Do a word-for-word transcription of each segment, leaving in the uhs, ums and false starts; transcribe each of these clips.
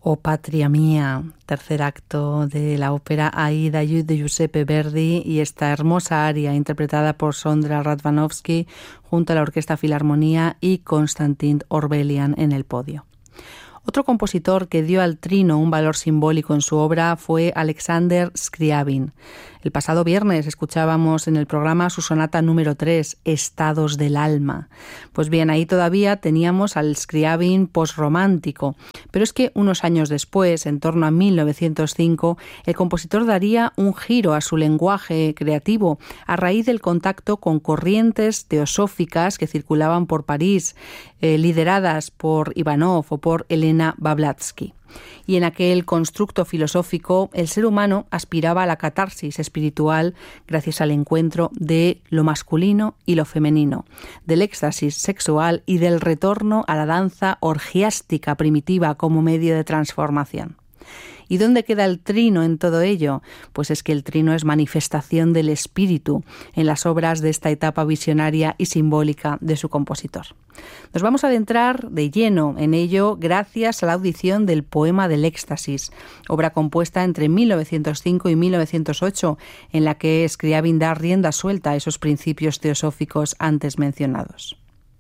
O Patria Mía, tercer acto de la ópera Aida de Giuseppe Verdi, y esta hermosa aria interpretada por Sondra Radvanovsky junto a la Orquesta Filarmonía y Konstantin Orbelian en el podio. Otro compositor que dio al trino un valor simbólico en su obra fue Alexander Scriabin. El pasado viernes escuchábamos en el programa su sonata número tres, Estados del alma. Pues bien, ahí todavía teníamos al Scriabin posromántico, pero es que unos años después, en torno a mil novecientos cinco, el compositor daría un giro a su lenguaje creativo a raíz del contacto con corrientes teosóficas que circulaban por París, eh, lideradas por Ivanov o por Elena Blavatsky. Y en aquel constructo filosófico, el ser humano aspiraba a la catarsis espiritual gracias al encuentro de lo masculino y lo femenino, del éxtasis sexual y del retorno a la danza orgiástica primitiva como medio de transformación. ¿Y dónde queda el trino en todo ello? Pues es que el trino es manifestación del espíritu en las obras de esta etapa visionaria y simbólica de su compositor. Nos vamos a adentrar de lleno en ello gracias a la audición del Poema del Éxtasis, obra compuesta entre mil novecientos cinco y mil novecientos ocho, en la que Scriabin da rienda suelta a esos principios teosóficos antes mencionados.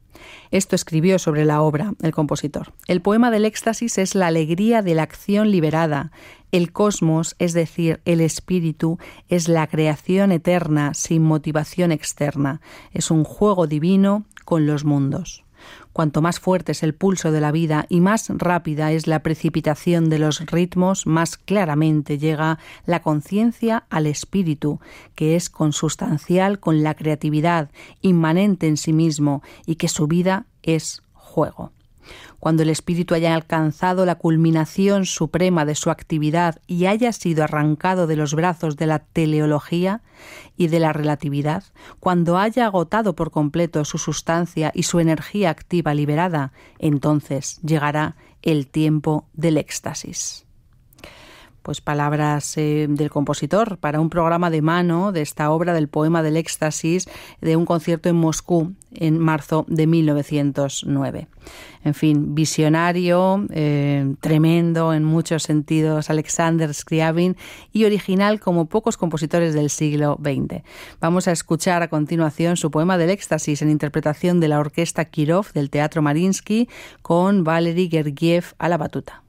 Esto escribió sobre la obra el compositor. El poema del éxtasis es la alegría de la acción liberada. El cosmos, es decir, el espíritu, es la creación eterna sin motivación externa. Es un juego divino con los mundos. Cuanto más fuerte es el pulso de la vida y más rápida es la precipitación de los ritmos, más claramente llega la conciencia al espíritu, que es consustancial con la creatividad, inmanente en sí mismo y que su vida es juego. Cuando el espíritu haya alcanzado la culminación suprema de su actividad y haya sido arrancado de los brazos de la teleología y de la relatividad, cuando haya agotado por completo su sustancia y su energía activa liberada, entonces llegará el tiempo del éxtasis. Pues palabras eh, del compositor para un programa de mano de esta obra del Poema del Éxtasis de un concierto en Moscú en marzo de mil novecientos nueve. En fin, visionario, eh, tremendo en muchos sentidos, Alexander Scriabin, y original como pocos compositores del siglo veinte. Vamos a escuchar a continuación su Poema del Éxtasis en interpretación de la Orquesta Kirov del Teatro Mariinsky con Valery Gergiev a la batuta.